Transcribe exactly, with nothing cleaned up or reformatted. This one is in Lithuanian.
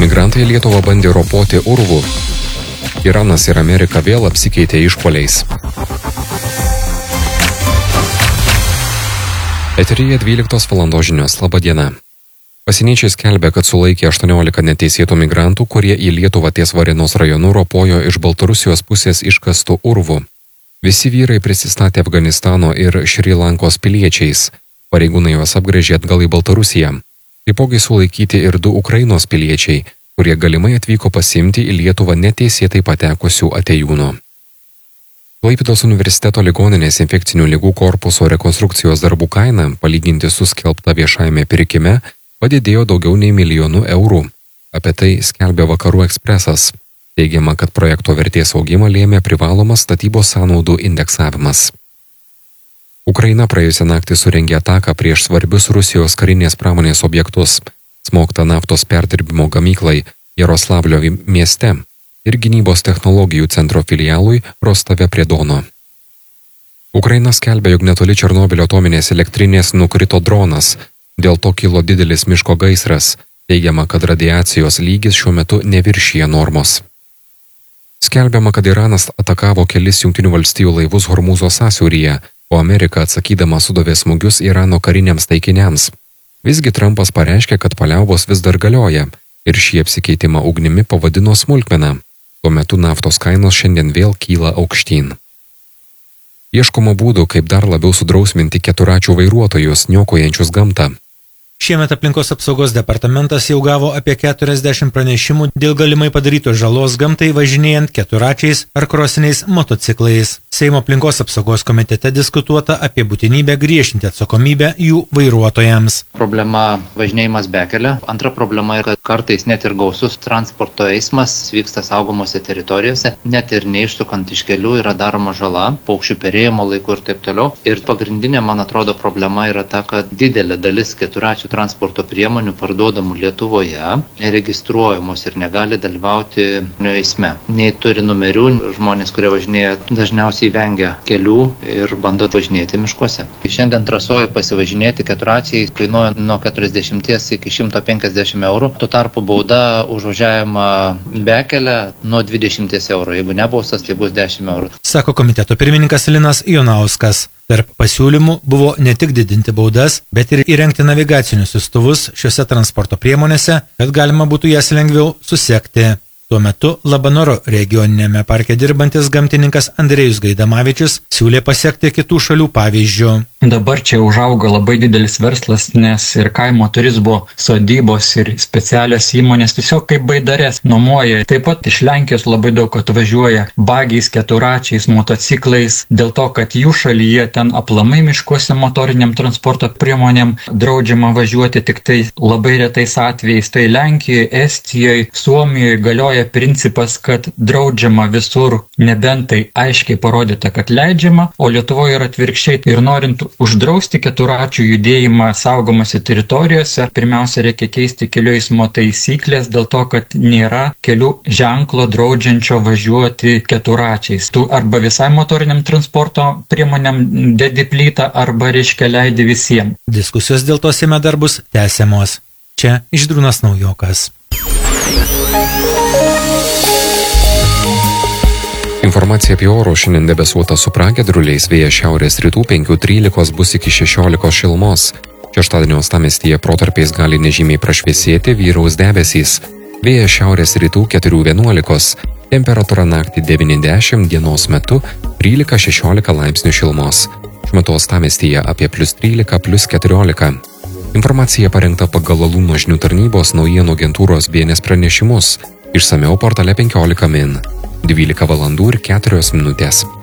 Migrantai Lietuvą bandė ropoti urvų. Iranas ir Amerika vėl apsikeitė išpuoliais. Eteryje dvyliktos valandos žinios. Labą dieną. Pasieniečiai skelbia, kad sulaikė aštuoniolika neteisėtų migrantų, kurie į Lietuvą ties Varėnos rajonu ropojo iš Baltarusijos pusės iškastų urvų. Visi vyrai prisistatė Afganistano ir Šri Lankos piliečiais. Pareigūnai juos apgręžė atgal į Baltarusiją. Taipogi sulaikyti ir du Ukrainos piliečiai, kurie galimai atvyko pasiimti į Lietuvą neteisėtai patekusių atėjūnų. Klaipėdos universiteto ligoninės infekcinių ligų korpuso rekonstrukcijos darbų kaina, palyginti su skelbta viešajame pirkime, padidėjo daugiau nei milijonų eurų. Apie tai skelbia Vakarų ekspresas. Teigiama, kad projekto vertės augimą lėmė privalomas statybos sąnaudų indeksavimas. Ukraina praėjusią naktį surengė ataką prieš svarbius Rusijos karinės pramonės objektus, smogta naftos perdirbimo gamyklai Jaroslavlio mieste ir gynybos technologijų centro filialui Rostove prie Dono. Ukraina skelbia, jog netoli Černobylio atominės elektrinės nukrito dronas, dėl to kilo didelis miško gaisras. Teigiama, kad radiacijos lygis šiuo metu neviršija normos. Skelbiama, kad Iranas atakavo kelis Jungtinių valstijų laivus Hormūzo sąsiauryje, o Amerika atsakydama sudavė smūgius Irano kariniams taikiniams. Visgi Trumpas pareiškė, kad paliaubos vis dar galioja ir šį apsikeitimą ugnimi pavadino smulkmena. Tuo metu naftos kainos šiandien vėl kyla aukštyn. Ieškoma būdų, kaip dar labiau sudrausminti keturračių vairuotojus, niokojančius gamtą. Šiemet aplinkos apsaugos departamentas jau gavo apie keturiasdešimt pranešimų dėl galimai padarytos žalos gamtai važinėjant keturračiais ar krosiniais motociklais. Seimo aplinkos apsaugos komitete diskutuota apie būtinybę griežtinti atsakomybę jų vairuotojams. Problema važinėjimas bekele. Antra problema yra, kad kartais net ir gausus transporto eismas vyksta saugomose teritorijose, net ir neišsukant iš kelių yra daroma žala, paukščių perėjimo laiku ir taip toliau. Ir pagrindinė, man atrodo, problema yra ta, kad didelė dalis keturračių transporto priemonių parduodamų Lietuvoje neregistruojamos ir negali dalyvauti eisme. Nei turi numerių, žmonės, kurie važinėja, dažniausiai vengia kelių ir bando važinėti miškuose. Šiandien trasoje pasivažinėti keturračiai kainuoja nuo keturiasdešimt iki šimto penkiasdešimt eurų. Tuo tarpu bauda už važiavimą bekelę nuo dvidešimt eurų. Jeigu nebaustas, tai bus dešimt eurų. Sako komiteto pirmininkas Linas Jonauskas. Tarp pasiūlymų buvo ne tik didinti baudas, bet ir įrengti navigacinius siųstuvus šiuose transporto priemonėse, kad galima būtų jas lengviau susekti. Tuo metu Labanoro regioninėme parke dirbantis gamtininkas Andrėjus Gaidamavičius siūlė pasiekti kitų šalių pavyzdžių. Dabar čia užaugo labai didelis verslas, nes ir kaimo turizmo sodybos ir specialios įmonės tiesiog kaip baidarės nuomoja. Taip pat iš Lenkijos labai daug atvažiuoja bagiais, keturračiais, motociklais, dėl to, kad jų šalyje ten aplamai miškuose motoriniam transporto priemonėm draudžiama važiuoti tik tai labai retais atvejais. Tai Lenkijoje, Estijoje, Suomijoje galioja principas, kad draudžiama visur, nebent tai aiškiai parodyta, kad leidžiama, o Lietuvoje yra atvirkščiai. Ir norint uždrausti keturračių judėjimą saugomose teritorijose, pirmiausia reikia keisti kelių eismo taisyklės dėl to, kad nėra kelių ženklo draudžiančio važiuoti keturračiais. Tu arba visai motoriniam transporto priemonėm dedi plytą, arba reiškia leidi visiems. Diskusijos dėl to Seime dar bus tęsiamos. Čia Žydrūnas Naujokas. Informacija apie orų šiandien debesuota su pragiedruliais, vėjas šiaurės rytų penkių trylikos bus iki šešiolikos šilumos. Šeštadienio uostamiestyje protarpiais gali nežymiai prašviesėti, vyraus debesys. Vėjas šiaurės rytų keturių vienuolikos, temperatūra naktį devyni dešimt, dienos metu trylika šešiolika laipsnių šilumos. Šiuo metu uostamiestyje apie plius trylika, plius keturiolika. Informacija parengta pagal Alūno žinių tarnybos naujienų agentūros B N S pranešimus. Išsamiau portale penkiolika min. dvylika valandų ir keturios minutės.